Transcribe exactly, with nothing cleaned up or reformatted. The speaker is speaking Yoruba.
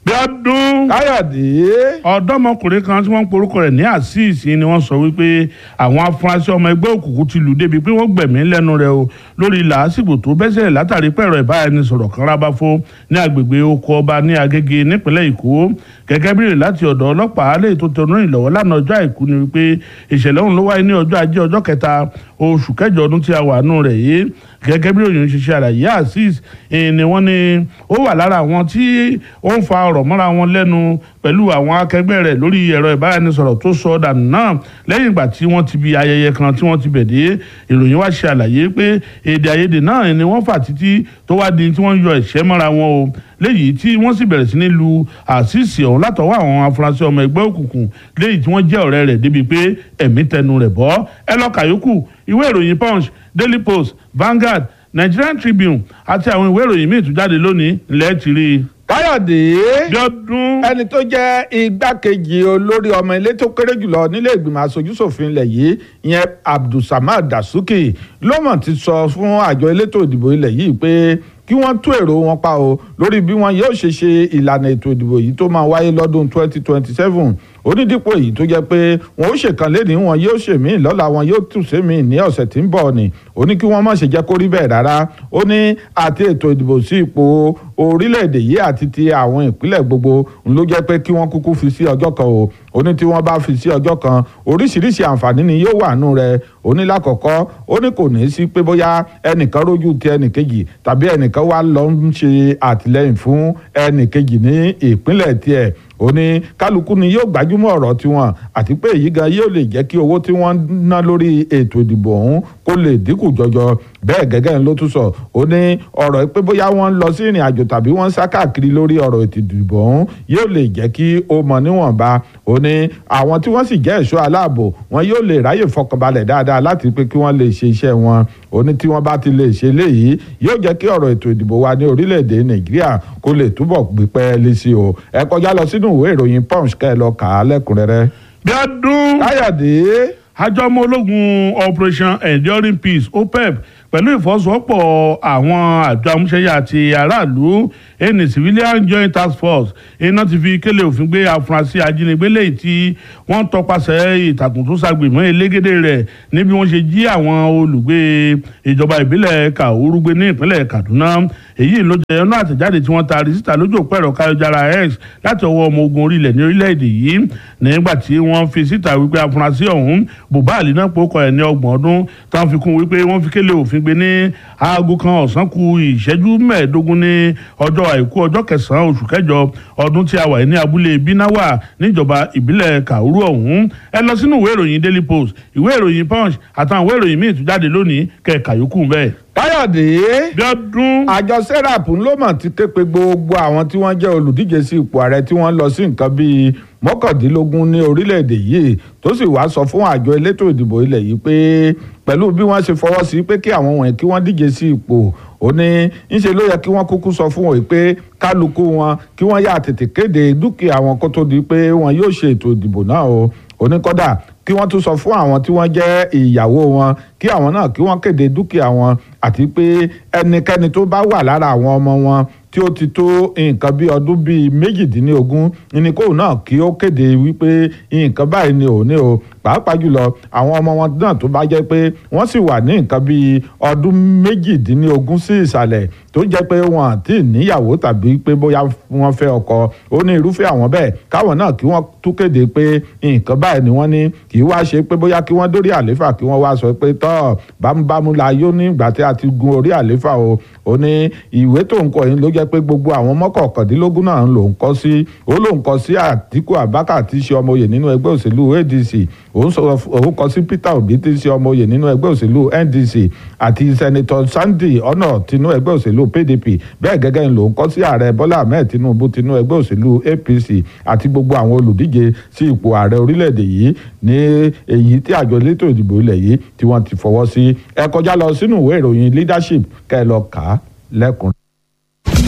Bíọ́dún Káyọ̀dé. ọ̀dọ́mọkùnrin kan tí wọ́n ń porúkọ rẹ̀ ní Azeez ni wọ́n sọ wípé àwọn afurasí ọmọ ẹgbẹ́ òkùnkùn ti lù débi pé wọ́n gbẹ̀mí lẹ́nu rẹ̀ o lórí làásìgbò tó bẹ́sẹ̀ látàrí pẹ̀rọ ìbáraẹnisọ̀rọ̀ kan rábáfó ní agbègbè oko ọba ní Agége nípínlẹ̀ Èkó gẹ́gẹ́ bí rè láti ọ̀dọ̀ ọlọ́pàá lè tó tẹnu ìlọ́wọ́ lánàá ọjọ́ àìkú ni wípé ìṣẹ̀lẹ̀ ọ̀hún ló wáyé ní ọjọ́ ajé ọjọ́ kẹta oṣù kẹjọ ọdún tí a wà nù rẹ̀ yìí gẹ́gẹ́ bí òyìnbó ṣe ṣe àlàyé Azeez ni wọ́n ní ó wà lára àwọn tí ó ń fa ọ̀rọ̀ mọ́ra wọn lẹ́nu pẹ̀lú àwọn akẹgbẹ́ rẹ̀ lórí ẹ̀rọ ìbáraẹnisọ̀rọ̀ tó sọ dànù náà lẹ́yìn ìgbà tí wọ́n ti bi ayẹyẹ kan tí wọ́n ti bẹ̀ dé ìròyìn wá ṣe àlàyé pé èdè àìyedè náà ni wọ́n fà títí tó wá di tí wọ́n yọ ẹ̀ṣẹ́ mọ́ra wọn o léyìí tí wọ́n sì bẹ̀rẹ̀ sí ní lu Azeez ọ̀hún látọwọ́ àwọn afurasí ọmọ ẹgbẹ́ òkùnkùn léyìí tí wọ́n jẹ́ ọ̀rẹ́ rẹ̀ débi pé ẹ̀mí tẹnu rẹ̀ bọ́ ẹ lọ kàyókù ìwé ìròyìn Punch, Daily Post, Vanguard, Nigerian Tribune àti àwọn ìwé ìròyìn míì tún jáde lónìí ńlẹ́ ti rí i. Káyọ̀dé. Bíọ́dún. ẹni tó jẹ́ igbákejì olórí ọmọ ilé tó kéré jùlọ nílé ìgbìmọ̀ aṣojúṣòfin ilẹ̀ yìí ìyẹn Abdulsamad Dasuki ló mọ̀ ti sọ fún àjọ elétò ìdìbò ilẹ̀ yìí pé kí wọ́n tú èrò wọn pa o lórí bí wọn yóò ṣe ṣe ìlànà ètò ìdìbò yìí tó máa wáyé lọ́dún twenty twenty seven onídìpọ̀ èyí tó jẹ́ pé wọn ó ṣèkan lẹ́ni wọn yóò ṣèmí lọ́la wọn yóò tún ṣèmí ní ọ̀sẹ̀ tí ń bọ̀ ni ó ní kí wọ́n má ṣe jẹ́ kó rí bẹ́ẹ̀ rárá ó ní àti ètò ìdìbò sí ipò orílẹ̀-èdè yìí àti ti àwọn ìpínlẹ̀ gbogbo ló jẹ́ pé kí wọ́n kúkú fi sí ọjọ́ kan o ó ní tí wọ́n bá fi sí ọjọ́ kan oríṣiríṣi àǹfààní ni yóò wà nù rẹ̀ ó ní lákọ̀ọ́kọ́ ó ní kò ní sí pé bóyá ẹnìkan rójú ti ẹnìkejì tàbí ẹnìkan wá lọ ń ṣe àtìlẹ́yìn fún ẹnìkejì ní ìpínlẹ̀ tiẹ̀ ó ní kálukú ni yóò gbájúmọ́ ọ̀rọ̀ tiwọn àti pé èyí gan yóò lè jẹ́ kí owó tí wọ́n ná lórí ètò ìdìbò ọ̀hún kó lè dínkù jọjọ bẹ́ẹ̀ gẹ́gẹ́ ló tún sọ ó ní ọ̀rọ̀ pé bóyá wọ́n ń lọ sí ìrìn àjò tàbí wọ́n ń sá káàkiri lórí ọ̀rọ̀ ètò ìdìbò ọ̀hún yóò lè jẹ́ kí ó mọ níwọ̀nba ó ní àwọn tí wọ́n sì jẹ́ ẹ̀ṣọ́ aláàbò wọn yóò lè ráyè fọkànbalẹ̀ dáadáa láti pé kí wọ́n lè ṣe iṣẹ́ wọn ó ní tí wọ́n bá ti lè ṣe léyìí yóò jẹ́ kí ọ̀rọ̀ ètò ìdìbò wa ní orílẹ̀-èdè Nàìjíríà kó lè túbọ̀ gbípẹ́ lé sí o ẹ kọjá lọ sínú ìwé ìròyìn Punch kẹ́ ẹ lọ kà á lẹ́kùnrẹ́rẹ́. Bíọ́dún. Káyọ̀dé. àjọ ọmọ ológun Operation Enduring Peace O P E P pẹ̀lú ìfọwọ́sowọ́pọ̀ àwọn àjọ amúṣẹ́yà àti aráàlú ẹni Civilian Joint Task Force iná ti fi kélé òfin gbé afurasí ajínigbé lẹ́yìn tí wọ́n tọpasẹ̀ ìtàkùn tó ṣàgbìmọ̀ elégédé rẹ̀ níbi wọ́n ṣe jí àwọn olùgbé ìjọba ìbílẹ̀ Kauru gbé ní ìpínlẹ̀ Kaduna èyí ló jẹ́ ọ̀nà àtẹ̀jáde tí wọ́n taari síta lójú òpó ẹ̀rọ káyọ̀jára X láti ọwọ́ ọmọ ogun orílẹ̀ ní orílẹ̀-èdè yìí nígbà tí wọ́n fi síta wípé afurasí ọ̀hún Buba Ali náà pòkọ̀ ẹ̀ ní ọgbọ̀n ọdún táwọn fi kún wípé wọ́n fi kélé òfin gbé ní aago kan ọ̀sán kù ìṣẹ́jú mẹ́ẹ̀ẹ́dógún ní ọjọ́ àìkú ọjọ́ kẹsàn-án oṣù kẹjọ ọdún tí a wà ní abúlé Bínáwà níjọba ìbílẹ̀ Kauru ọ̀hún ẹ lọ sínú ìwé ìròyìn Daily Post ìwé ìròyìn Punch àtàwọn ìwé ìròyìn míì tún jáde lónìí kẹ̀ka yòókù bẹ́ẹ̀. Káyọ̀dé. Bíọ́dún. àjọ serap ló mọ̀ ti ké pe gbogbo àwọn tí wọ́n jẹ́ olùdíje sí ipò ààrẹ tí wọ́n lọ sí nǹkan bíi mọ́kàndínlógún ní orílẹ̀-èdè yìí tó sì wá sọ fún àjọ elétò ìdìbò ilẹ̀ yìí pé pẹ̀lú bí wọ́n ṣe fọwọ́ sí pé kí àwọn wọ̀nyí kí wọ́n díje sí ipò ó ní ńṣe ló yẹ kí wọ́n kúkú sọ fún wọn pé kálukú wọn kí wọ́n yà tètè kéde dúkìá wọn kó tó di pé wọn yóò ṣe ètò ìdìbò náà o ó ní kódà kí wọ́n tún sọ fún àwọn tí wọ́n jẹ́ ìyàwó wọn kí àwọn náà kí wọ́n kéde dúkìá wọn àti pé ẹnikẹ́ni tó bá wà lára àwọn ọmọ wọn tí ó ti tó nǹkan bí ọdún bíi méjìdínlógún ní kóun náà kí ó kéde wípé nǹkan báyìí ni òun ní o pàápàá jùlọ àwọn ọmọ wọn náà tó bá jẹ́ pé wọ́n sì wà ní nǹkan bíi ọdún méjìdínlógún sí ìsàlẹ̀ tó jẹ́ pé wọn àti níyàwó tàbí pé bóyá wọ́n fẹ́ ọkọ ó ní irúfẹ́ àwọn bẹ́ẹ̀ káwọn náà kí wọ́n tún kéde pé nǹkan báyìí ni wọ́n ní kì í wá ṣe pé bóyá kí wọ́n dórí àléfà kí wọ́n wá sọ pé tọ́ bámúbámú la yóò ní ìgbà tí a ti gun orí àléfà o ó ní ìwé tó ń kọ yìí ló jẹ́ pé gbogbo àwọn mọ́kànkàndínlógún náà ló ń kọ sí ó ló ń kọ sí Àtíkù Abubakar tí í ṣe ọmọ oyè nínú ẹgbẹ́ òṣèlú A D C òun kọ sí Peter Obi tí í ṣe ọmọ oyè nínú ẹgbẹ́ òṣèlú N D C àti Senator Sunday Ono tinú ẹgbẹ́ òṣèlú P D P bẹ́ẹ̀ gẹ́gẹ́ ni ló ń kọ sí ààrẹ Bọ́lá Ahmed Tinubu tinú ẹgbẹ́ òṣèlú A P C àti gbogbo àwọn olùdíje sí ipò ààrẹ orílẹ̀-èdè yìí ní èyí tí àjọ elétò ìdìbò ilẹ̀ yìí tí wọ́n ti fọwọ́ sí ẹ kọjá lọ sínú ìwé ìròyìn Leadership kẹ́ ẹ lọ kà á lẹ́kùn.